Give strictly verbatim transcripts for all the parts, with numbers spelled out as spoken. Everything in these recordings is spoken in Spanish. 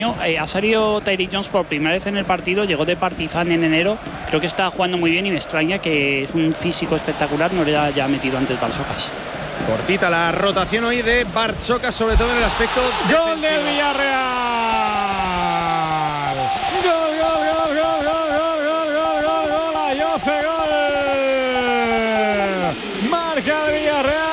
Eh, ha salido Tyreek Jones por primera vez en el partido, llegó de Partizan en enero, creo que está jugando muy bien y me extraña que es un físico espectacular, no le haya metido antes Barsocas. Cortita la rotación hoy de Barsocas, sobre todo en el aspecto ¡Gol del Villarreal! ¡Gol, gol, gol, gol, gol, gol, gol, gol, gol, gol! ¡Ayoce, gol! ¡Marca el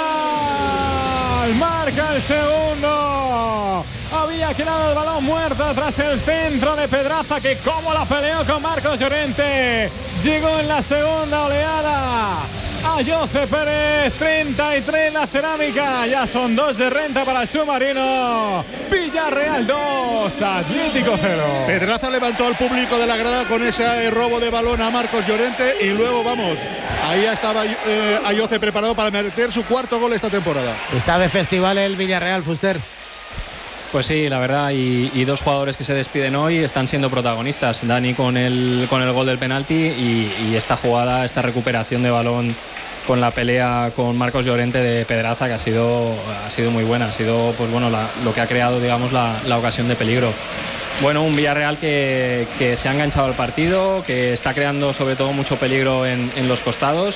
Villarreal! ¡Marca el segundo! Había quedado el balón muerto tras el centro de Pedraza, que como la peleó con Marcos Llorente. Llegó en la segunda oleada Ayoce Pérez, treinta y tres la cerámica. Ya son dos de renta para el submarino. Villarreal dos, Atlético cero. Pedraza levantó al público de la grada con ese robo de balón a Marcos Llorente y luego, vamos, ahí estaba eh, Ayoce preparado para meter su cuarto gol esta temporada. Está de festival el Villarreal, Fuster. Pues sí, la verdad, y, y dos jugadores que se despiden hoy están siendo protagonistas. Dani con el, con el gol del penalti y, y esta jugada, esta recuperación de balón con la pelea con Marcos Llorente de Pedraza, que ha sido, ha sido muy buena. Ha sido, pues bueno, la, lo que ha creado, digamos, la, la ocasión de peligro. Bueno, un Villarreal que, que se ha enganchado al partido, que está creando sobre todo mucho peligro en, en los costados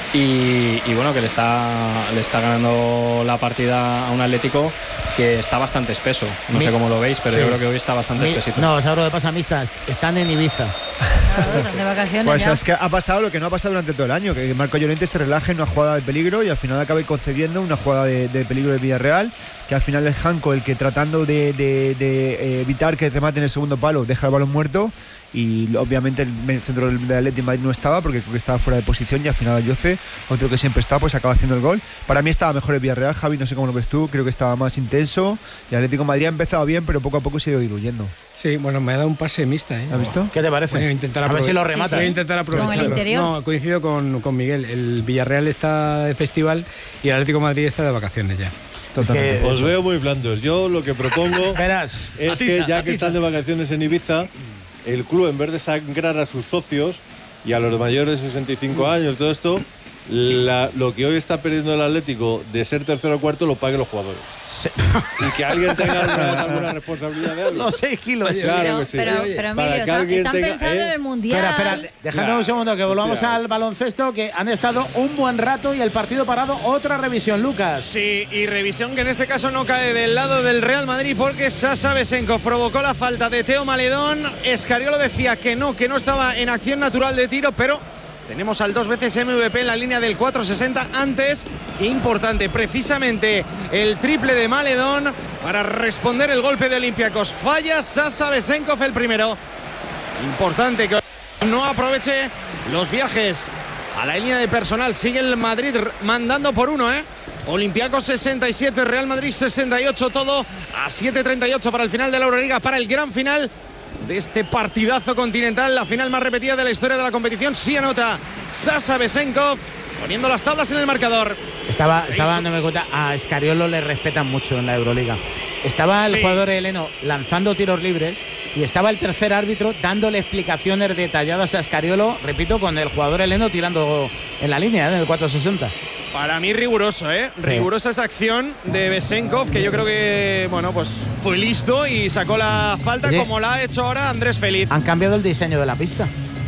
y, y bueno, que le está, le está ganando la partida a un Atlético que está bastante espeso. No Mi, sé cómo lo veis, pero sí. Yo creo que hoy está bastante Mi, espesito. No, ¿sabes lo que pasa, Mista? Están en Ibiza. Claro, están de vacaciones. Pues ya. Es que ha pasado lo que no ha pasado durante todo el año, que Marco Llorente se relaje en una jugada de peligro y al final acabe concediendo una jugada de, de peligro de Villarreal, que al final es Janko el que tratando de, de, de evitar que remate en el segundo palo deja el balón muerto y obviamente el centro del Atlético de Madrid no estaba porque creo que estaba fuera de posición y al final Ayoce, otro que siempre está, pues acaba haciendo el gol. Para mí estaba mejor el Villarreal, Javi, no sé cómo lo ves tú, creo que estaba más intenso y el Atlético de Madrid ha empezado bien pero poco a poco se ha ido diluyendo. Sí, bueno, me ha dado un pase mixta, ¿eh? ¿Has visto? ¿Qué te parece? Voy a intentar a ver si lo remata. Sí, sí. Voy a intentar aprovecharlo. ¿Con el interior? No, coincido con, con Miguel, el Villarreal está de festival y el Atlético de Madrid está de vacaciones ya. Totalmente. Es que, Os eso. veo muy blandos. Yo lo que propongo Verás, es atita, que ya atita. que están de vacaciones en Ibiza, el club, en vez de sangrar a sus socios y a los mayores de sesenta y cinco años, todo esto, la, lo que hoy está perdiendo el Atlético de ser tercero o cuarto lo paguen los jugadores. Sí. Y que alguien tenga alguna, alguna responsabilidad de algo. Los seis kilos. Claro pero, que sí. pero, pero Emilio, están, están tenga, pensando ¿eh? en el Mundial. Espera, espera, dejadme claro. un segundo que volvamos claro. al baloncesto, que han estado un buen rato y el partido parado. Otra revisión, Lucas. Sí, y revisión que en este caso no cae del lado del Real Madrid porque Sasa Besenkov provocó la falta de Teo Maledón. Escariolo decía que no, que no estaba en acción natural de tiro, pero tenemos al dos veces M V P en la línea del cuatro sesenta. Antes, qué importante, precisamente el triple de Maledón para responder el golpe de Olympiacos. Falla Sasa Besenkov el primero. Importante que no aproveche los viajes a la línea de personal. Sigue el Madrid mandando por uno, ¿eh? Olympiacos sesenta y siete, Real Madrid sesenta y ocho, todo a siete treinta y ocho para el final de la Euroliga, para el gran final de este partidazo continental, la final más repetida de la historia de la competición. Sí anota Sasa Besenkov, poniendo las tablas en el marcador. Estaba, estaba dándome cuenta, a Escariolo le respetan mucho en la Euroliga. Estaba el sí. jugador heleno lanzando tiros libres y estaba el tercer árbitro dándole explicaciones detalladas a Escariolo, repito, con el jugador heleno tirando en la línea, ¿eh? En el cuatro sesenta. Para mí riguroso, ¿eh? Sí. Rigurosa esa acción de Besenkov, que yo creo que, bueno, pues fue listo y sacó la falta, sí. como la ha hecho ahora Andrés Feliz. Han cambiado el diseño de la pista.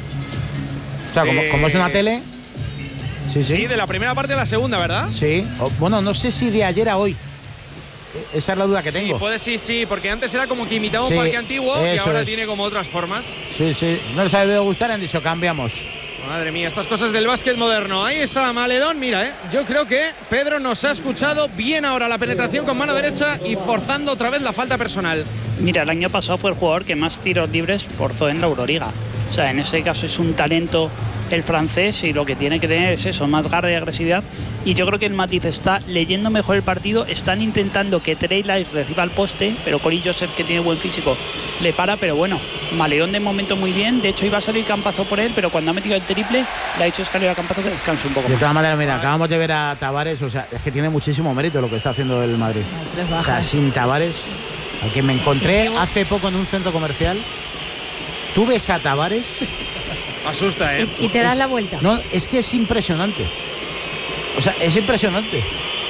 O sea, como, eh... como es una tele. Sí, sí. Sí, de la primera parte a la segunda, ¿verdad? Sí. O, bueno, no sé si de ayer a hoy. Esa es la duda que sí, tengo. Sí, puede sí, sí, porque antes era como que imitaba sí, un parque antiguo y ahora es. tiene como otras formas. Sí, sí. No les ha debido gustar, han dicho, cambiamos. Madre mía, estas cosas del básquet moderno. Ahí está Maledón, mira, ¿eh? Yo creo que Pedro nos ha escuchado bien ahora la penetración con mano derecha y forzando otra vez la falta personal. Mira, el año pasado fue el jugador que más tiros libres forzó en la Euroliga. O sea, en ese caso es un talento el francés y lo que tiene que tener es eso, más garra y agresividad. Y yo creo que el Matiz está leyendo mejor el partido, están intentando que Trey Lyles reciba el poste, pero Corey Joseph, que tiene buen físico, le para, pero bueno, Maledón de momento muy bien. De hecho iba a salir Campazo por él, pero cuando ha metido el triple le ha dicho Escariolo a Campazo que descanse un poco de más. todas maneras, mira, acabamos de ver a Tavares, o sea, es que tiene muchísimo mérito lo que está haciendo el Madrid. O sea, sin Tavares, al que me encontré hace poco en un centro comercial, tú ves a Tavares... Asusta, ¿eh? Y, y te das es, la vuelta. No, es que es impresionante. O sea, es impresionante.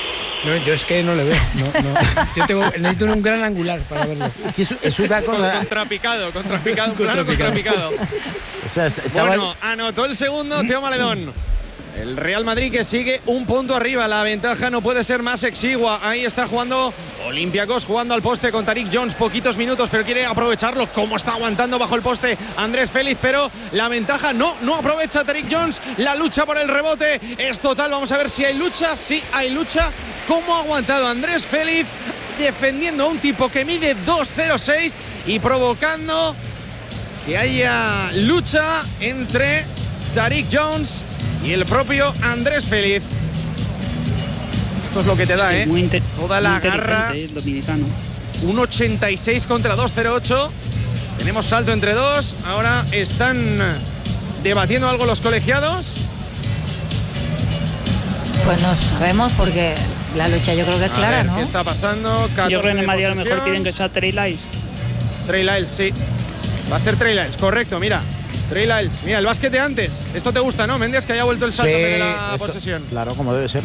No, yo es que no le veo. No, no. Yo tengo, necesito un gran angular para verlo. Es, es una cosa. Contrapicado, contrapicado, un plano contrapicado. O sea, estaba... Bueno, anotó el segundo Teo Maledón. El Real Madrid que sigue un punto arriba. La ventaja no puede ser más exigua. Ahí está jugando Olympiacos, jugando al poste con Tariq Jones. Poquitos minutos, pero quiere aprovecharlo. Como está aguantando bajo el poste Andrés Félix, pero la ventaja no, no aprovecha Tariq Jones. La lucha por el rebote es total. Vamos a ver si hay lucha. Sí hay lucha. ¿Cómo ha aguantado Andrés Félix defendiendo a un tipo que mide dos cero seis y provocando que haya lucha entre Tariq Jones y el propio Andrés Félix? Esto es lo que te da, ¿eh? Muy Toda la muy garra. eh, dominicano. un ochenta y seis contra dos cero ocho. Tenemos salto entre dos. Ahora están debatiendo algo los colegiados. Pues no sabemos porque la lucha yo creo que es A clara, ver, ¿no? ¿qué está pasando? Yo creo que en el Madrid a lo posesión. mejor quieren que sea Trey Lyles. Trey Lyles, sí. Va a ser Trey Lyles, correcto, mira. Trey Lyles, mira, el básquet de antes. Esto te gusta, ¿no, Méndez? Que haya vuelto el salto Sí, de la esto, posesión. claro, como debe ser.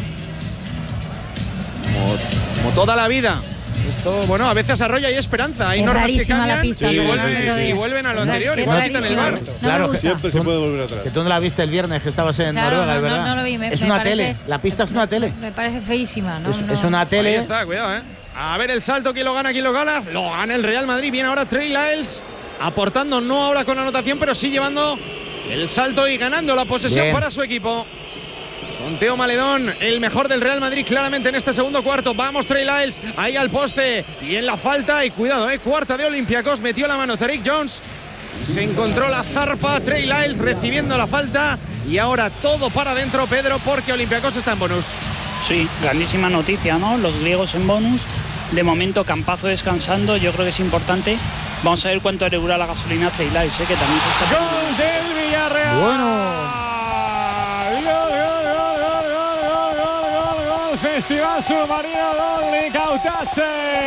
Como, como toda la vida. Esto, bueno, a veces arrolla y hay esperanza. Hay Es normas que rarísima cambian la pista, y, pero vuelven, no me lo y digas. vuelven a lo Es anterior. rarísima. Igual quitan el bar. No me Claro, gusta. Siempre se puede volver atrás. Que tú no la viste el viernes que estabas en Claro, Noruega, no, ¿verdad? no, no lo vi, me- es me una parece- tele. La pista es una tele. Me parece feísima, ¿no? Es, no. es una Ahí tele. está, cuidado, ¿eh? A ver el salto, ¿quién lo gana? ¿Quién lo gana? Lo gana el Real Madrid. Viene ahora Trey Lyles, aportando, no ahora con anotación, pero sí llevando el salto y ganando la posesión Bien. para su equipo. Con Teo Maledón, el mejor del Real Madrid claramente en este segundo cuarto. Vamos Trey Lyles, ahí al poste y en la falta. Y cuidado, eh, cuarta de Olympiacos, metió la mano Tariq Jones. Y se encontró la zarpa Trey Lyles recibiendo la falta. Y ahora todo para adentro, Pedro, porque Olympiacos está en bonus. Sí, grandísima noticia, ¿no? Los griegos en bonus. De momento, Campazo descansando. Yo creo que es importante. Vamos a ver cuánto le dura la gasolina a Trey Lyles, ¿eh? Que también se está... Gol del Villarreal. Bueno. Festival Submarino, gol de Cautace.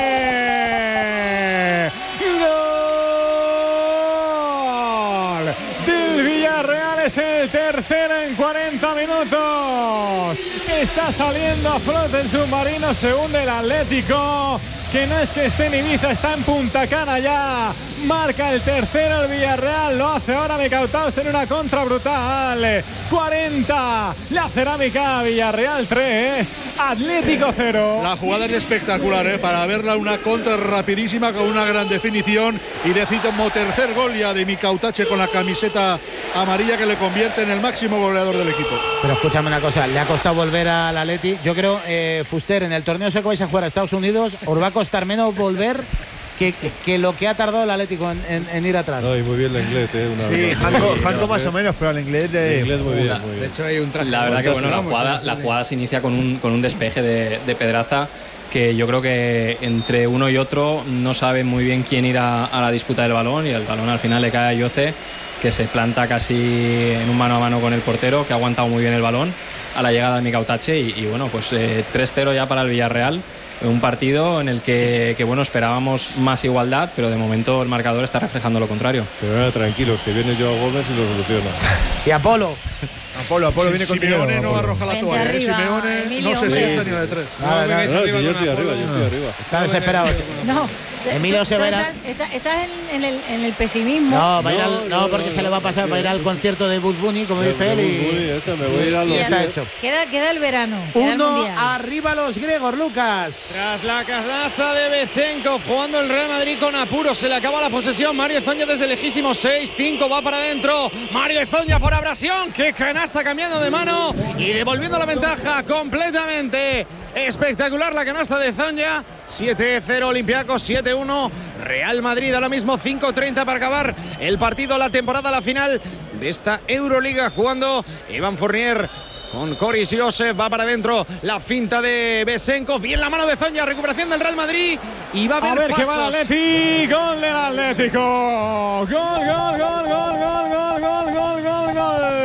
Gol del Villarreal, es el tercero en cuarenta minutos. Está saliendo a flote el Submarino, se hunde el Atlético, que no es que esté en Ibiza, está en Punta Cana ya. Marca el tercero el Villarreal, lo hace ahora Mecautaos en una contra brutal. cuarenta, la Cerámica, Villarreal tres, Atlético cero. La jugada es espectacular, ¿eh? Para verla, una contra rapidísima con una gran definición y decimo tercer gol ya de Micautache con la camiseta amarilla que le convierte en el máximo goleador del equipo. Pero escúchame una cosa, le ha costado volver al Atleti. Yo creo, eh, Fuster, en el torneo ese que vais a jugar a Estados Unidos, os va a costar menos volver que, que lo que ha tardado el Atlético en, en, en ir atrás. No, y muy bien el inglés, ¿eh? Una Sí, verdad. Janko, Sí, Janko sí, más sí. o menos, pero el inglés de... El inglés muy bien, muy De bien. hecho, hay un traje. La verdad que bueno, la Vamos, jugada, sí, la sí. jugada se inicia con un, con un despeje de, de Pedraza, que yo creo que entre uno y otro no saben muy bien quién ir a, a la disputa del balón, y el balón al final le cae a Yoce, que se planta casi en un mano a mano con el portero, que ha aguantado muy bien el balón a la llegada de Micautache, y, y bueno, pues eh, tres cero ya para el Villarreal. Un partido en el que, que bueno, esperábamos más igualdad, pero de momento el marcador está reflejando lo contrario. Pero ahora tranquilos, que viene Joao Gómez y lo soluciona. Y Apolo. Apolo, Apolo viene contigo. Simeone no Apolo. arroja la Vente toalla, ¿eh? arriba, Simeone Emilio, no se hombre. sienta ni la de tres. Nada, nada. No, si yo estoy arriba, yo estoy arriba. Está desesperado. No. Emilio Tú- se tú verá. Estás, estás- estás en, en el, en el pesimismo. No, va a ir al- No, no, no, porque no, se le va a pasar, no, va a ir al no. concierto de Buzz Bunny, como De- dice de él. Buzz Bunny, Y, esta, me voy a ir a y los está diez. hecho. Queda, queda el verano. Queda el Uno mundial. arriba los griegos, Lucas. Tras la canasta de Besenkov, jugando el Real Madrid con apuro, se le acaba la posesión. Mario Ezoña desde lejísimo, seis cinco, va para adentro. Mario Ezoña por abrasión, que canasta cambiando de mano y devolviendo la ventaja completamente. Espectacular la canasta de Ezoña. siete cero Olympiacos, siete uno Real Madrid. Ahora mismo cinco treinta para acabar el partido, la temporada, la final de esta Euroliga, jugando Iván Fournier con Coris Joseph, va para adentro la finta de Besenkov, bien la mano de Zoña, recuperación del Real Madrid y va a haber A ver qué va el pasos. Atleti. Gol del Atlético. Gol, gol, gol, gol, gol, gol, gol, gol, gol,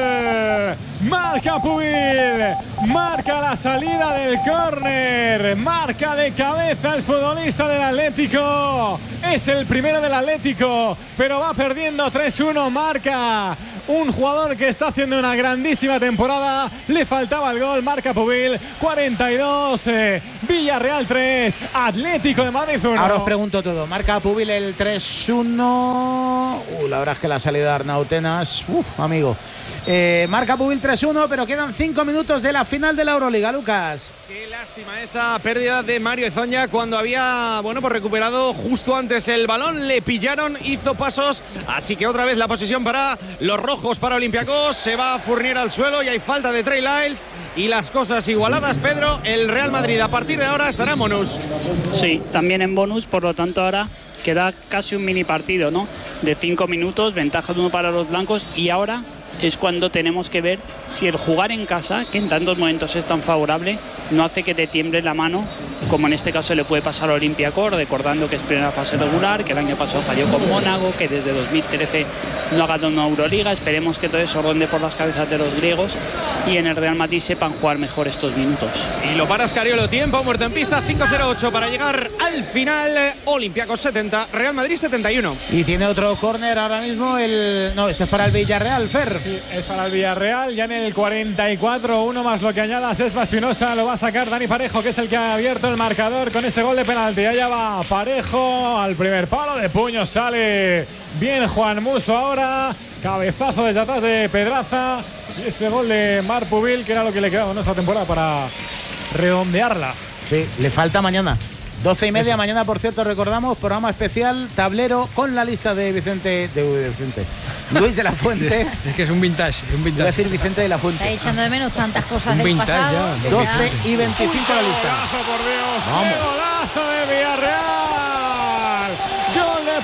gol. Marca Pubil. Marca la salida del córner. Marca de cabeza el futbolista del Atlético. Es el primero del Atlético, pero va perdiendo tres uno. Marca un jugador que está haciendo una grandísima temporada. Le faltaba el gol, marca Pubil, cuarenta y dos, eh, Villarreal tres, Atlético de Madrid uno. Ahora os pregunto todo, marca Pubil el tres uno. Uh, la verdad es que la salida de Arnautenas, uf, amigo. Eh, marca Pubil tres uno, pero quedan cinco minutos de la final de la Euroliga, Lucas. Qué lástima esa pérdida de Mario Ezoña cuando había, bueno, pues recuperado justo antes el balón, le pillaron, hizo pasos, así que otra vez la posesión para los rojos, para Olympiacos, se va Fournier al suelo y hay falta de Trey Lyles y las cosas igualadas. Pedro, el Real Madrid a partir de ahora estará en bonus. Sí, también en bonus, por lo tanto ahora queda casi un mini partido, ¿no? De cinco minutos, ventaja de uno para los blancos y ahora es cuando tenemos que ver si el jugar en casa, que en tantos momentos es tan favorable, no hace que te tiemble la mano, como en este caso le puede pasar a Olympiacos, recordando que es primera fase regular, que el año pasado falló con Mónaco, que desde dos mil trece no ha ganado una Euroliga. Esperemos que todo eso ronde por las cabezas de los griegos y en el Real Madrid sepan jugar mejor estos minutos. Y lo para Scariolo, tiempo muerto en pista, cinco cero ocho para llegar al final. Olympiacos setenta, Real Madrid setenta y uno. Y tiene otro córner ahora mismo, el no, este es para el Villarreal, Fer. Sí, es para el Villarreal, ya en el cuarenta y cuatro, uno más lo que añada Sesma Espinosa, lo va a sacar Dani Parejo, que es el que ha abierto el marcador con ese gol de penalti. Allá va Parejo al primer palo de puño, sale bien Juan Musso ahora, cabezazo desde atrás de Pedraza y ese gol de Marc Pubil, que era lo que le quedaba en esta temporada para redondearla. Sí, le falta mañana. doce y media, Eso. mañana, por cierto, recordamos, programa especial, tablero con la lista de Vicente, de, de Vicente, Luis de la Fuente. Sí, es que es un vintage, un Iba a vintage. decir Vicente de la Fuente. Está echando de menos tantas cosas Un del vintage pasado. ya, doce y veinticinco la lista. Golazo, por Dios, Vamos. qué golazo de Villarreal. Gol de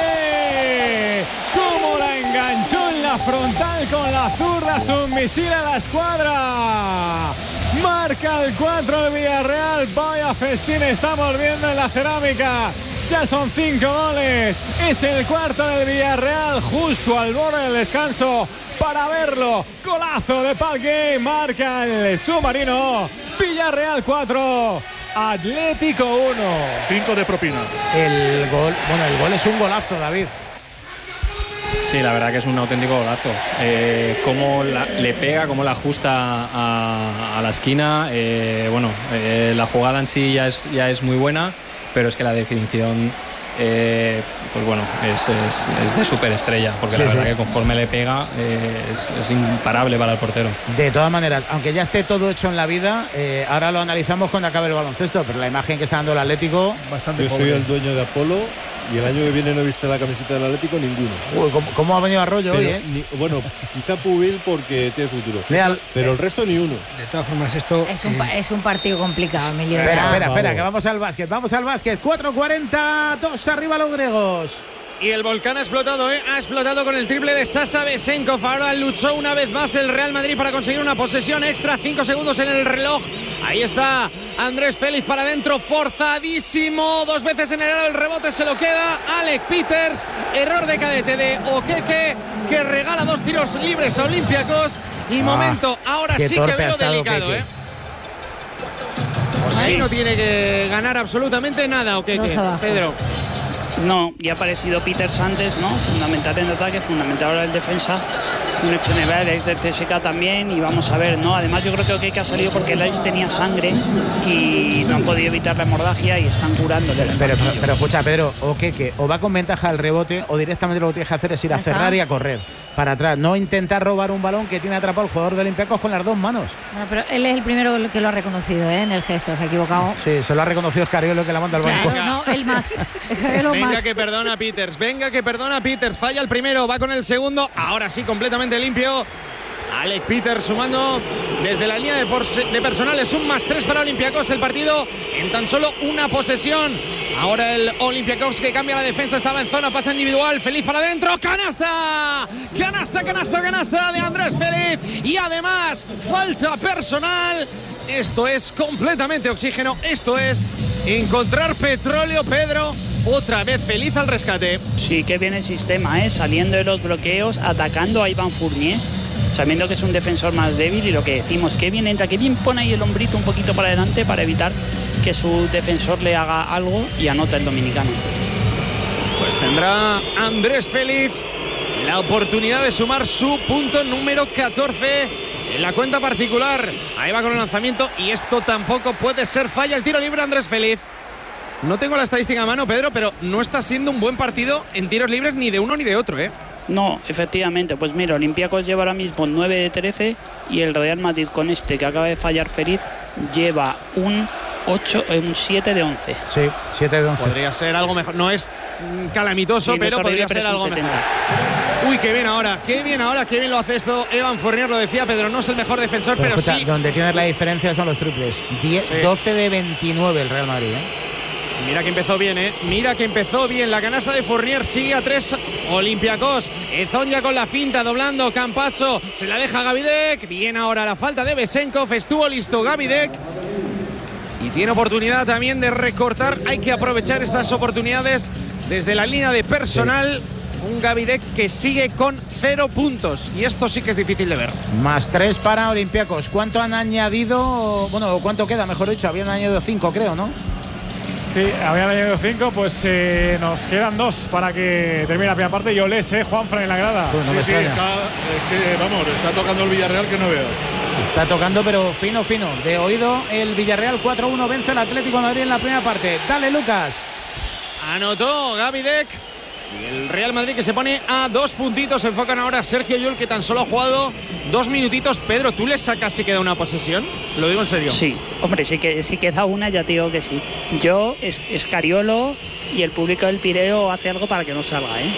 Pabgué. Cómo la enganchó en la frontal con la zurda, un misil a la escuadra. Marca el cuatro de Villarreal. Vaya festín estamos viendo en la cerámica. Ya son cinco goles. Es el cuarto del Villarreal, justo al borde del descanso para verlo. Golazo de Pabgué. Marca el submarino. Villarreal cuatro, Atlético uno. cinco de propina. El gol, bueno, el gol es un golazo, David. Sí, la verdad que es un auténtico golazo. Eh, cómo la, le pega, cómo la ajusta a, a la esquina. Eh, bueno, eh, la jugada en sí ya es, ya es muy buena, pero es que la definición, eh, pues bueno, es, es, es de superestrella, porque Sí, la verdad sí. que conforme le pega eh, es, es imparable para el portero. De todas maneras, aunque ya esté todo hecho en la vida, eh, ahora lo analizamos cuando acabe el baloncesto, pero la imagen que está dando el Atlético, Bastante Yo soy pobre. el dueño de Apolo y el año que viene no he visto la camiseta del Atlético ninguno. uy, ¿cómo, cómo ha venido Arroyo Pero hoy, eh? ni- bueno, quizá Pubil porque tiene futuro. Leal. Pero el resto ni uno. De todas formas, esto. Es un, eh, pa- es un partido complicado, Emilio. Espera, ¿verdad? espera, espera, Vamos. que vamos al básquet, vamos al básquet. cuatro cuarenta, dos arriba los griegos. Y el volcán ha explotado, ¿eh? Ha explotado con el triple de Sasha Besenkov. Ahora luchó una vez más el Real Madrid para conseguir una posesión extra. Cinco segundos en el reloj. Ahí está Andrés Félix para adentro, forzadísimo. Dos veces en el aro, el rebote se lo queda Alec Peters. Error de cadete de Okeke, que regala dos tiros libres a Olympiacos. Y Ah, momento, ahora qué sí que torpe ha veo estado delicado, Okeke. ¿eh? Ahí Sí. no tiene que ganar absolutamente nada, Okeke, Dos abajo. Pedro. No, ya ha aparecido Peters antes, ¿no? Fundamental en ataque, fundamental ahora en defensa. Un hecho nivel, ex del C S K también, y vamos a ver, ¿no? Además yo creo que Okeke ha salido porque Lais tenía sangre y no han podido evitar la hemorragia y están curándole. Pero, pero, pero escucha, Pedro, o que, que o va con ventaja al rebote o directamente lo que tienes que hacer es ir a Ya está. cerrar y a correr para atrás. No intentar robar un balón que tiene atrapado el jugador de Olympiacos con las dos manos. Bueno, pero él es el primero que lo ha reconocido, ¿eh? En el gesto, se ha equivocado. Sí, se lo ha reconocido Scariolo, que la manda al banco. Claro, no, él más. Él Venga más. que perdona Peters, venga que perdona Peters, falla el primero, va con el segundo, ahora sí completamente limpio. Alec Peters sumando desde la línea de, de personales, un más tres para Olympiacos, el partido en tan solo una posesión. Ahora el Olympiacos que cambia la defensa, estaba en zona, pasa individual, Feliz para adentro, canasta, canasta, canasta, canasta de Andrés Feliz y además falta personal. Esto es completamente oxígeno, esto es encontrar petróleo, Pedro. Otra vez Feliz al rescate. Sí, que viene el sistema, ¿eh? Saliendo de los bloqueos, atacando a Iván Fournier, sabiendo que es un defensor más débil, y lo que decimos, que bien entra, que bien pone ahí el hombrito un poquito para adelante para evitar que su defensor le haga algo, y anota el dominicano. Pues tendrá Andrés Feliz la oportunidad de sumar su punto número catorce en la cuenta particular. Ahí va con el lanzamiento y esto tampoco puede ser falla. El tiro libre Andrés Feliz. No tengo la estadística a mano, Pedro, pero no está siendo un buen partido en tiros libres ni de uno ni de otro, ¿eh? No, efectivamente. Pues mira, Olympiacos lleva ahora mismo nueve de trece y el Real Madrid con este que acaba de fallar Feliz lleva un ocho, un siete de once. Sí, siete de once. Podría ser algo mejor. No es calamitoso, sí, pero podría ser algo mejor. Uy, qué bien ahora, qué bien ahora, qué bien lo hace esto Evan Fournier, lo decía Pedro, no es el mejor defensor, pero, pero escucha, sí. Donde tienes la diferencia son los triples. diez, sí. doce de veintinueve el Real Madrid, ¿eh? Mira que empezó bien, ¿eh? Mira que empezó bien. La canasta de Fournier sigue a tres. Olympiacos. Ezonja con la finta, doblando. Campazzo se la deja Gavidec. Bien ahora la falta de Besenkov. Estuvo listo Gavidec. Y tiene oportunidad también de recortar. Hay que aprovechar estas oportunidades desde la línea de personal. Sí. Un Gavidec que sigue con cero puntos. Y esto sí que es difícil de ver. Más tres para Olympiacos. ¿Cuánto han añadido? Bueno, ¿cuánto queda? Mejor dicho, habían añadido cinco, creo, ¿no? Sí, habían añadido cinco, pues eh, nos quedan dos para que termine la primera parte. Y Olés, ¿eh? Juanfran en la grada. Pues no sí, sí, está, es que, vamos, está tocando el Villarreal que no veo. Está tocando, pero fino, fino. De oído, el Villarreal cuatro uno vence al Atlético de Madrid en la primera parte. Dale, Lucas. Anotó Gavidec. Y el Real Madrid que se pone a dos puntitos. Se enfocan ahora a Sergio Llull, que tan solo ha jugado dos minutitos. Pedro, ¿tú le sacas si queda una posesión? Lo digo en serio. Sí, hombre, si, que, si queda una ya te digo que sí. Yo, es, Escariolo y el público del Pireo hace algo para que no salga, ¿eh?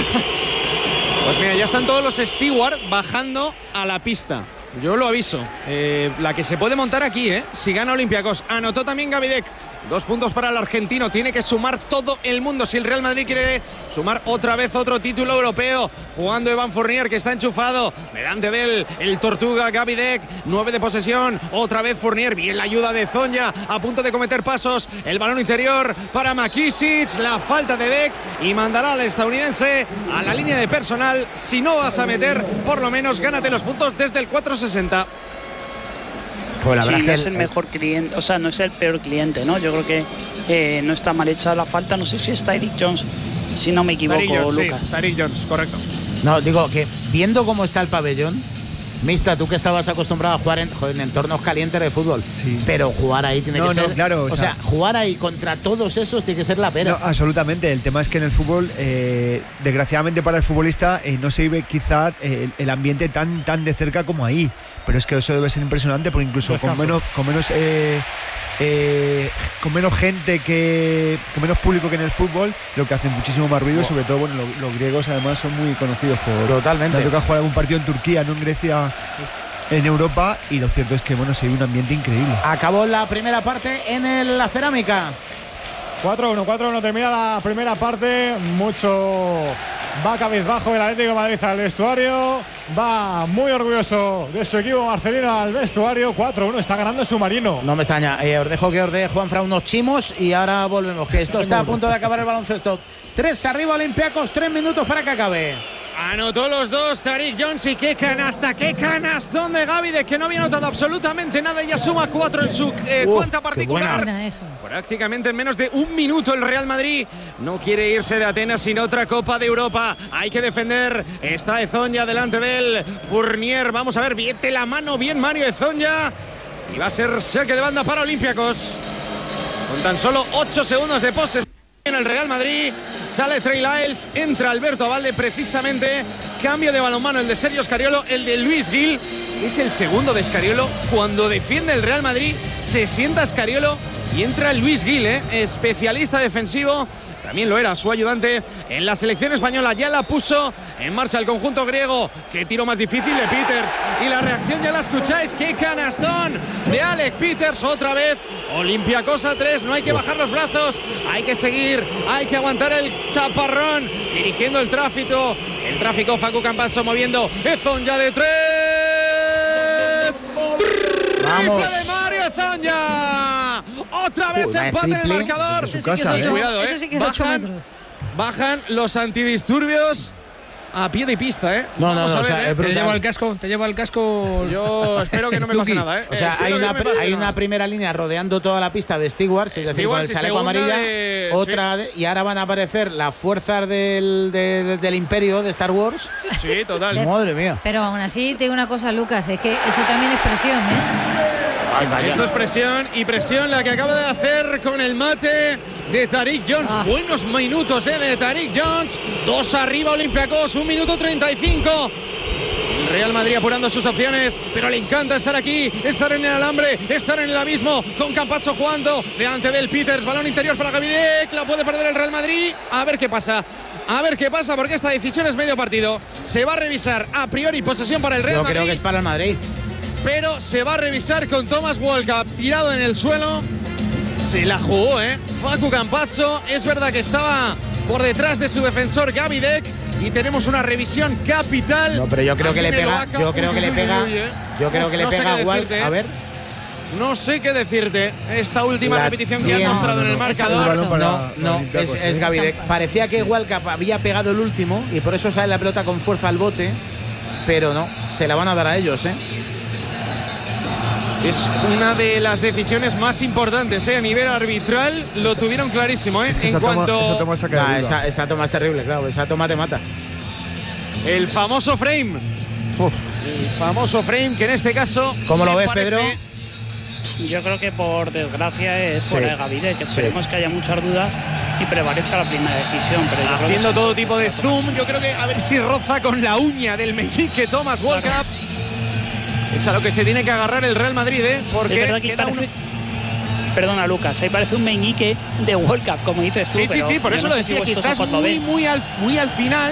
Pues mira, ya están todos los stewards bajando a la pista. Yo lo aviso. Eh, la que se puede montar aquí, ¿eh? Si gana Olympiacos. Anotó también Gavidec. Dos puntos para el argentino. Tiene que sumar todo el mundo. Si el Real Madrid quiere sumar otra vez otro título europeo. Jugando Evan Fournier, que está enchufado. Delante de él, el Tortuga Gavidec. Nueve de posesión. Otra vez Fournier. Bien la ayuda de Ezonja. A punto de cometer pasos. El balón interior para Makisic. La falta de Dec. Y mandará al estadounidense a la línea de personal. Si no vas a meter, por lo menos gánate los puntos desde el cuatro sesenta. Pues sí, no es el mejor cliente, o sea, no es el peor cliente, ¿no? Yo creo que eh, no está mal hecha la falta. No sé si es Tyreek Jones, si no me equivoco, Tyreek Jones, Lucas. Sí, Tyreek Jones, correcto. No, digo que viendo cómo está el pabellón, Mista, tú que estabas acostumbrado a jugar en, joder, en entornos calientes de fútbol, sí. Pero jugar ahí tiene no, que no, ser… Claro, o, o sea, sea, jugar ahí contra todos esos tiene que ser la pera. No, absolutamente. El tema es que en el fútbol, eh, desgraciadamente para el futbolista, eh, no se vive quizá eh, el ambiente tan, tan de cerca como ahí. Pero es que eso debe ser impresionante, porque incluso con menos, con menos eh, eh, con menos gente que con menos público que en el fútbol, lo que hace muchísimo más ruido. Oh. Sobre todo, bueno, los, los griegos además son muy conocidos por… Totalmente. Me ha tocado jugar algún partido en Turquía, no en Grecia, en Europa, y lo cierto es que, bueno, se vive un ambiente increíble. Acabó la primera parte en el, la cerámica. cuatro uno, cuatro uno termina la primera parte. Mucho va cabizbajo el Atlético de Madrid al vestuario. Va muy orgulloso de su equipo Marcelino al vestuario. cuatro uno, está ganando Submarino. No me extraña. Eh, os dejo que os dé Juanfran unos chimos y ahora volvemos, que esto está a punto de acabar el baloncesto. Tres arriba Olympiacos, tres minutos para que acabe. Anotó los dos Tyreek Jones y qué canasta, qué canastón de Gavidec, que no había notado absolutamente nada y ya suma cuatro en su eh, Uf, cuenta particular. Prácticamente en menos de un minuto el Real Madrid no quiere irse de Atenas sin otra Copa de Europa. Hay que defender, está Ezonja delante de él, Fournier, vamos a ver, viete la mano, bien Mario Ezonja, y va a ser saque de banda para Olympiacos. Con tan solo ocho segundos de posesión en el Real Madrid. Sale Trey Lyles, entra Alberto Abalde, precisamente cambio de balonmano, el de Sergio Scariolo, el de Luis Gil, es el segundo de Scariolo. Cuando defiende el Real Madrid se sienta Scariolo y entra Luis Gil, ¿eh? Especialista defensivo. También lo era su ayudante en la selección española. Ya la puso en marcha el conjunto griego. Qué tiro más difícil de Peters. Y la reacción ya la escucháis. Qué canastón de Alec Peters otra vez. Olympiacos a tres. No hay que bajar los brazos. Hay que seguir. Hay que aguantar el chaparrón. Dirigiendo el tráfico. El tráfico, Facu Campazzo moviendo. Ezonja de tres. Vamos. Triple de Mario Ezonja. Otra vez Uy, empate en el marcador. Su casa, sí ¿eh? Cuidado, ¿eh? Eso sí que es ocho bajan, metros. bajan los antidisturbios a pie de pista, ¿eh? No, Vamos no, no, a o ver, sea, ¿eh? es Te brutal. lleva el casco, te lleva el casco. Yo espero que no me pase nada, ¿eh? O sea, Espero hay que una, no me pri- pase hay nada. una primera línea rodeando toda la pista de Stewards, es decir, con el Stewards y chaleco segunda amarilla, de- otra de- y ahora van a aparecer las fuerzas del, de- de- del Imperio de Star Wars. Sí, total. Madre mía. Pero aún así, te digo una cosa, Lucas, es que eso también es presión, ¿eh? Esto es presión y presión la que acaba de hacer con el mate de Tariq Jones. Ah. Buenos minutos eh, de Tariq Jones. Dos arriba Olympiacos, un minuto treinta y cinco. El Real Madrid apurando sus opciones, pero le encanta estar aquí, estar en el alambre, estar en el abismo, con Campazzo jugando delante del Peters. Balón interior para Gavidec, la puede perder el Real Madrid. A ver qué pasa. A ver qué pasa, porque esta decisión es medio partido. Se va a revisar a priori posesión para el Real Yo Madrid. creo que es para el Madrid. Pero se va a revisar con Thomas Walkup tirado en el suelo. Se la jugó, ¿eh? Facu Campazzo. Es verdad que estaba por detrás de su defensor Gavidec. Y tenemos una revisión capital. No, pero yo creo que aquí le en el pega, Oaca. yo creo Uy, que le uy, pega, uy, uy, ¿eh? yo creo Uf, que le no sé pega qué a Walk. decirte, ¿eh? A ver. No sé qué decirte. Esta última La repetición que ha tiene- mostrado en el no, no, marcador. Campazzo. No, para no, Olympiacos, es, ¿eh? es Gavidec. Campazzo. Parecía que Walkup había pegado el último y por eso sale la pelota con fuerza al bote, pero no, se la van a dar a ellos, ¿eh? Es una de las decisiones más importantes, ¿eh? A nivel arbitral lo tuvieron clarísimo, ¿eh? Es que En esa toma- cuanto esa toma saca de Nah, duda. esa, esa toma es terrible, claro, esa toma te mata. el famoso frame. Uf. El famoso frame que en este caso. ¿Cómo lo me ves, parece- Pedro? Yo creo que por desgracia es Sí. fuera de Gavidec, que esperemos Sí. que haya muchas dudas y prevalezca la primera decisión. Pero yo creo que Haciendo sí. todo tipo de zoom, yo creo que a ver si roza con la uña del meñique Thomas Walkup. Es a lo que se tiene que agarrar el Real Madrid, ¿eh? Porque Es verdad que queda parece- uno- Perdona, Lucas, ahí parece un meñique de World Cup, como dices tú. Sí, sí, pero sí, por yo eso no lo sé si decía, vuestros quizás ojos lo muy, ven. muy al, muy al final.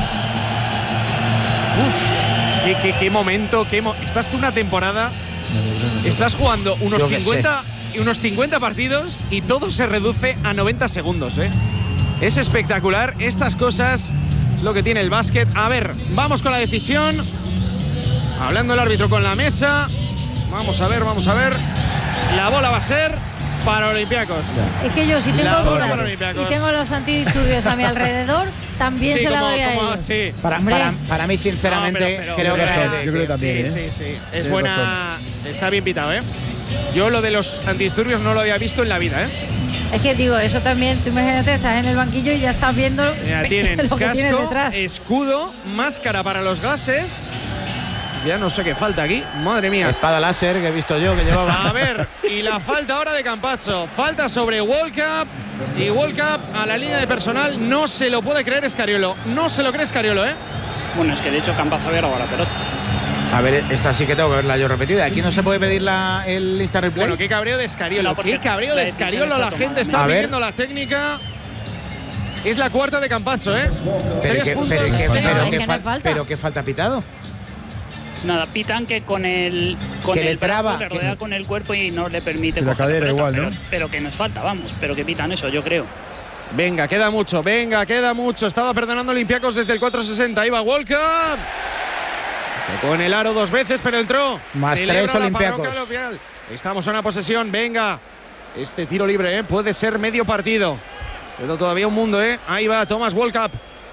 Uf, qué, qué- qué momento, qué mo- estás una temporada, estás jugando unos Yo qué cincuenta, y unos cincuenta partidos y todo se reduce a noventa segundos, ¿eh? Es espectacular, estas cosas es lo que tiene el básquet. A ver, vamos con la decisión. Hablando el árbitro con la mesa. Vamos a ver, vamos a ver. La bola va a ser para Olympiacos. Es que yo, si tengo La bola dudas para Olympiacos. y tengo los antidisturbios a mi alrededor, también Sí, se la como- doy a como- ellos. sí. Para, Hombre. para, para mí, sinceramente, No, pero- pero- creo que Tienes era razón, de- yo creo que también, sí, ¿eh? sí, sí. Es Tienes buena. Está bien pitado, ¿eh? Yo lo de los antidisturbios no lo había visto en la vida, ¿eh? Es que digo, eso también, tú imagínate, estás en el banquillo y ya estás viendo Mira, tienen lo que tienes casco, detrás. escudo, máscara para los gases. Ya no sé qué falta aquí. Madre mía. espada láser que he visto yo que llevaba. A ver, y la falta ahora de Campazzo. Falta sobre Walkup. Y Walkup a la línea de personal. No se lo puede creer Escariolo. No se lo cree Escariolo, ¿eh? Bueno, es que de hecho Campazzo había robado la pelota. A ver, esta sí que tengo que verla yo repetida. Aquí no se puede pedir la, el Insta Replay. Bueno, qué cabreo de Escariolo. No, porque Qué cabreo la de decisión Escariolo. está La gente tomada. está A ver. pidiendo la técnica. Es la cuarta de Campazzo, ¿eh? pero, Tres que, puntos. pero, que, seis. pero, es que que no hay fal- falta. pero qué falta pitado. Nada, pitan que con el con Que le el brazo traba, le que- rodea con el cuerpo y no le permite Y la coger cadera pelota, igual, pero, ¿no? pero que no es falta, vamos, pero que pitan eso, yo creo. Venga, queda mucho, venga, queda mucho. Estaba perdonando Olympiacos desde el cuatro sesenta. Iba Walkup. Tocó en el aro dos veces, pero entró. Más Celebra tres la Olympiacos. parroquia local. Estamos en una posesión, venga. Este tiro libre, ¿eh? Puede ser medio partido. Pero todavía un mundo, ¿eh? Ahí va Thomas Walkup.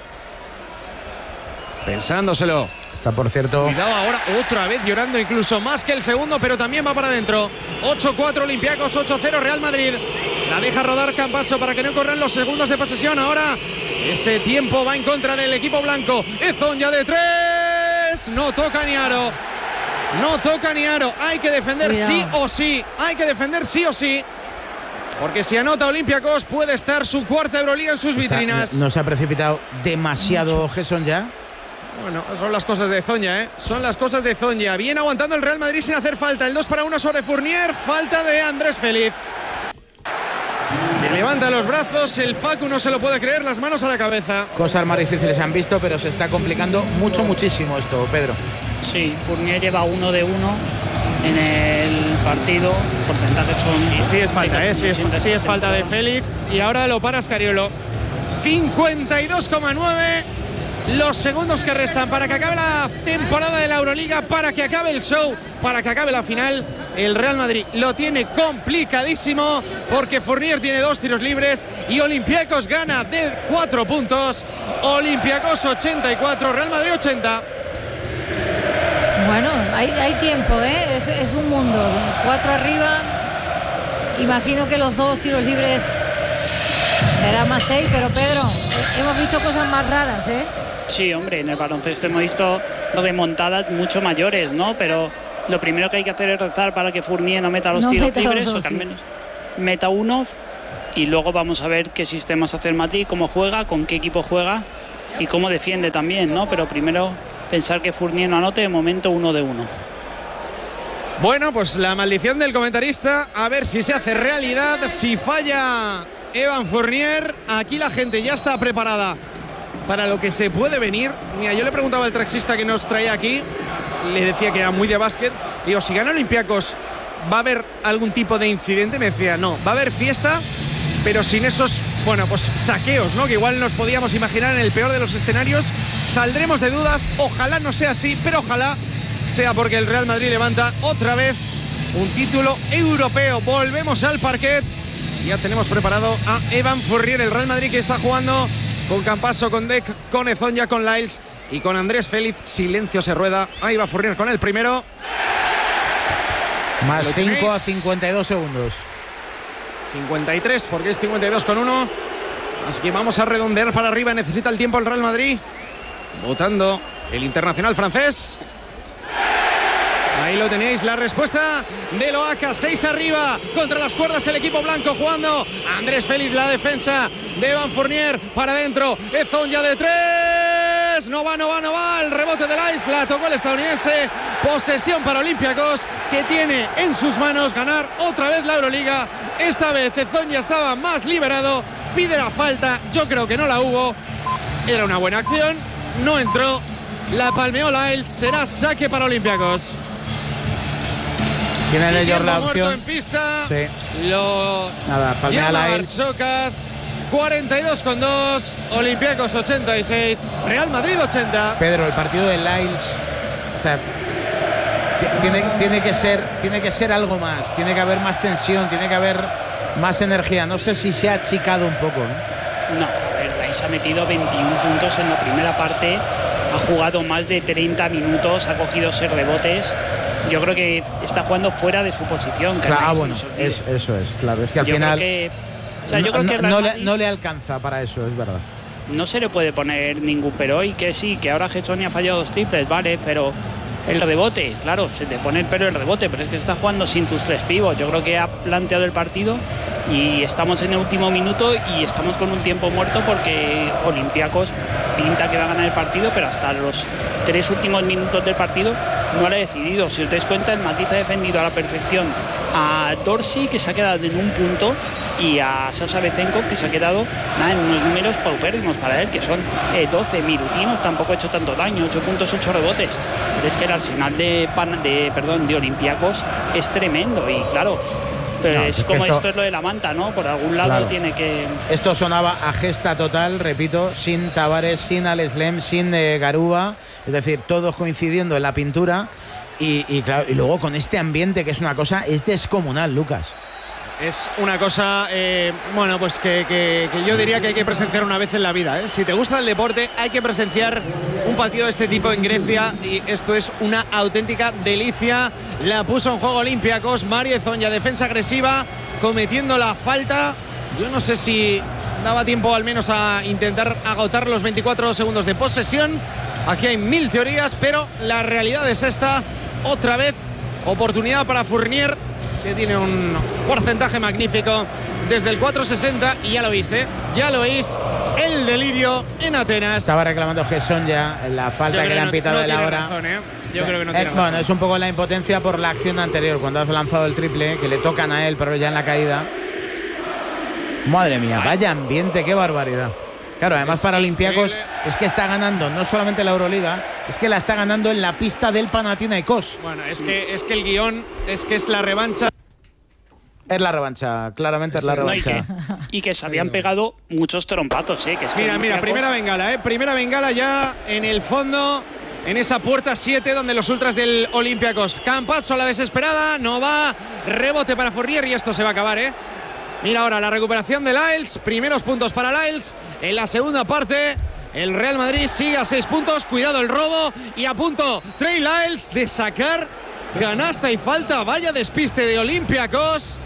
Pensándoselo. Está, por cierto, Cuidado ahora, otra vez llorando incluso más que el segundo, pero también va para adentro. ocho cuatro Olympiacos, ocho cero Real Madrid. La deja rodar Campazzo para que no corran los segundos de posesión. Ahora ese tiempo va en contra del equipo blanco. Ezón ya de tres. No toca ni aro. No toca ni aro. Hay que defender Cuidado. sí o sí. Hay que defender sí o sí. Porque si anota Olympiacos puede estar su cuarta Euroliga en sus está- vitrinas. no se ha precipitado demasiado Gerson ya. Bueno, son las cosas de Zoña, ¿eh? Son las cosas de Zoña. Bien aguantando el Real Madrid sin hacer falta. El dos para uno sobre Fournier. Falta de Andrés Feliz. Que levanta los brazos. El Facu no se lo puede creer. Las manos a la cabeza. Cosas más difíciles se han visto, pero se está complicando mucho, muchísimo esto, Pedro. Sí, Fournier lleva uno de uno en el partido. Porcentajes son. Y sí es falta, ¿eh? Sí es, sí es falta de Félix. Y ahora lo para Scariolo. cincuenta y dos coma nueve. Los segundos que restan para que acabe la temporada de la Euroliga, para que acabe el show, para que acabe la final. el Real Madrid lo tiene complicadísimo porque Fournier tiene dos tiros libres y Olympiacos gana de cuatro puntos. Olympiacos ochenta y cuatro, Real Madrid ochenta. Bueno, hay, hay tiempo, ¿eh? Es, es un mundo. Cuatro arriba. Imagino que los dos tiros libres será más seis, pero Pedro, hemos visto cosas más raras, ¿eh? Sí, hombre, en el baloncesto hemos visto remontadas mucho mayores, ¿no? Pero lo primero que hay que hacer es rezar para que Fournier no meta los no tiros meta libres, los dos, o que al sí. menos meta uno, y luego vamos a ver qué sistemas hace el Madrid, cómo juega, con qué equipo juega y cómo defiende también, ¿no? Pero primero pensar que Fournier no anote, de momento uno de uno. Bueno, pues la maldición del comentarista, a ver si se hace realidad, si falla Evan Fournier. Aquí la gente ya está preparada para lo que se puede venir. Mira, yo le preguntaba al taxista que nos traía aquí, le decía que era muy de básquet. Digo, si gana Olympiacos, ¿va a haber algún tipo de incidente? Me decía, no, va a haber fiesta, pero sin esos, bueno, pues saqueos, ¿no? Que igual nos podíamos imaginar en el peor de los escenarios. Saldremos de dudas, ojalá no sea así, pero ojalá sea porque el Real Madrid levanta otra vez un título europeo. Volvemos al parquet. Ya tenemos preparado a Evan Fournier, el Real Madrid que está jugando con Campasso, con Deck, con Ezonja, con Lyles y con Andrés Félix. Silencio se rueda. Ahí va Fournier con el primero. Más cinco a cincuenta y dos segundos. cincuenta y tres, porque es cincuenta y dos con uno. Así que vamos a redondear para arriba. Necesita el tiempo el Real Madrid. Votando el internacional francés. Ahí lo tenéis, la respuesta de Loaca, seis arriba, contra las cuerdas el equipo blanco jugando. Andrés Félix, la defensa de Evan Fournier, para adentro, Ezonja de tres, no va, no va, no va, el rebote de Lyles, la tocó el estadounidense, posesión para Olympiacos, que tiene en sus manos ganar otra vez la Euroliga. Esta vez Ezonja estaba más liberado, pide la falta, yo creo que no la hubo, era una buena acción, no entró, la palmeó Lyles, será saque para Olympiacos. Tienen ellos la opción. En pista. Sí. Lo Nada, palmea llama la Lyles. Barchocas. cuarenta y dos con dos. Olympiacos ochenta y seis. Real Madrid ochenta. Pedro, el partido de Lyles, o sea, tiene, tiene que ser, tiene que ser algo más. Tiene que haber más tensión, tiene que haber más energía. No sé si se ha achicado un poco, ¿eh? No, a ver, Lyles ha metido veintiún puntos en la primera parte. Ha jugado más de treinta minutos, ha cogido seis rebotes. Yo creo que está jugando fuera de su posición. Claro, ah, bueno, es, eso es, claro. Es que al yo final creo que, o sea, yo no, creo que no, no, Madrid, le, no le alcanza para eso, es verdad. No se le puede poner ningún pero, y que sí, que ahora Gessoni ha fallado dos triples, vale, pero el rebote, claro, se te pone el pelo el rebote, pero es que está jugando sin tus tres pivos. Yo creo que ha planteado el partido y estamos en el último minuto y estamos con un tiempo muerto porque Olympiacos pinta que va a ganar el partido, pero hasta los tres últimos minutos del partido no lo ha decidido. Si os dais cuenta, el Madrid ha defendido a la perfección a Dorsey, que se ha quedado en un punto, y a Sasha Bezenkov, que se ha quedado nada, en unos números paupérrimos para él, que son eh, doce. Milutino tampoco ha hecho tanto daño, ocho puntos, ocho rebotes. Pero es que el arsenal de, pan, de, perdón, de Olympiacos es tremendo, y claro, pero no, es, es como esto, esto es lo de la manta, ¿no? Por algún lado claro, tiene que... Esto sonaba a gesta total, repito, sin Tavares, sin Alex Lem, sin eh, Garuba, es decir, todos coincidiendo en la pintura. Y, y claro, y luego con este ambiente, que es una cosa, es descomunal, Lucas. Es una cosa, eh, bueno, pues que, que, que yo diría que hay que presenciar una vez en la vida, ¿eh? Si te gusta el deporte, hay que presenciar un partido de este tipo en Grecia, y esto es una auténtica delicia. La puso en juego Olympiacos, Mario Ezonja, defensa agresiva, cometiendo la falta. Yo no sé si daba tiempo al menos a intentar agotar los veinticuatro segundos de posesión. Aquí hay mil teorías, pero la realidad es esta. Otra vez, oportunidad para Fournier, que tiene un porcentaje magnífico desde el cuatro sesenta, y ya lo veis, ¿eh? Ya lo veis, el delirio en Atenas. Estaba reclamando Gessoni ya la falta que, que le han pitado no, no de la hora. Razón, ¿eh? Yo creo que no eh, tiene Bueno, razón. Es un poco la impotencia por la acción anterior, cuando has lanzado el triple, que le tocan a él, pero ya en la caída. Madre mía, vaya ambiente, qué barbaridad. Claro, además es para Olympiacos increíble. Es que está ganando no solamente la Euroliga, es que la está ganando en la pista del Panathinaikos. Bueno, es que, es que el guión es que es la revancha. Es la revancha, claramente es la revancha. No, y, que, y que se habían pegado muchos trompazos, ¿eh? Que es que mira, mira, Olympiacos... primera bengala, ¿eh? Primera bengala ya en el fondo. en esa puerta siete donde los ultras del Olympiacos. Campazzo a la desesperada, no va, rebote para Fournier y esto se va a acabar, ¿eh? Mira ahora la recuperación de Lyles, primeros puntos para Lyles en la segunda parte. El Real Madrid sigue a seis puntos, cuidado el robo y a punto Trey Lyles de sacar canasta y falta, vaya despiste de Olympiacos.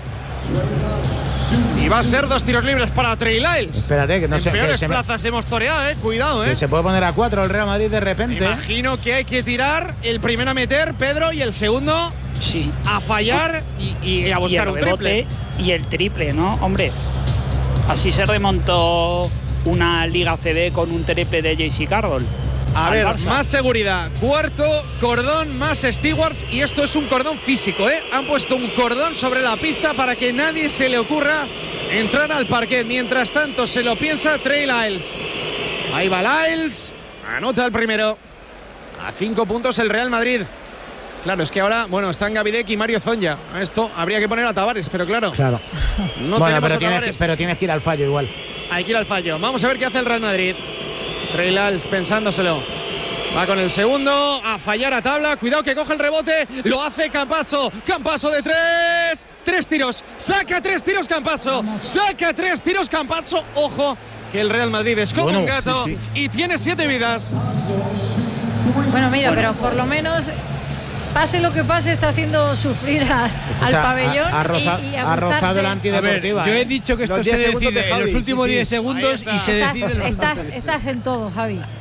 Y va a ser dos tiros libres para Trey Lyles. Espérate, que no en sé. peores que se plazas me... hemos toreado, eh. Cuidado, eh. Que se puede poner a cuatro el Real Madrid de repente. Imagino que hay que tirar el primero a meter, Pedro, y el segundo sí. a fallar y, y a buscar y un triple. Y el triple, ¿no? Hombre, así se remontó una Liga C B con un triple de J C Carroll. A ver, Barça. Más seguridad. Cuarto cordón, más stewards. Y esto es un cordón físico, ¿eh? Han puesto un cordón sobre la pista para que nadie se le ocurra entrar al parquet. Mientras tanto, se lo piensa Trey Lyles. Ahí va Lyles. Anota el primero. A cinco puntos el Real Madrid. Claro, es que ahora, bueno, están Gavidec y Mario Zonja. Esto habría que poner a Tavares, pero claro. Claro. No bueno, tenemos pero a tienes, Tavares. pero tienes que ir al fallo igual. Hay que ir al fallo. Vamos a ver qué hace el Real Madrid. Trey Lyles pensándoselo. Va con el segundo, a fallar a tabla. Cuidado que coge el rebote. Lo hace Campazzo. Campazzo de tres. Tres tiros. Saca tres tiros Campazzo. Saca tres tiros Campazzo. Ojo que el Real Madrid es como bueno, un gato sí, sí. y tiene siete vidas. Bueno, mira, pero por lo menos, pase lo que pase, está haciendo sufrir a, Escucha, al pabellón. Ha, ha, roza, y, y ha rozado la antideportiva. A ver, yo he ¿eh? dicho que esto se decide de en los últimos sí, sí. diez segundos y se estás, decide en los estás, estás en todo, Javi.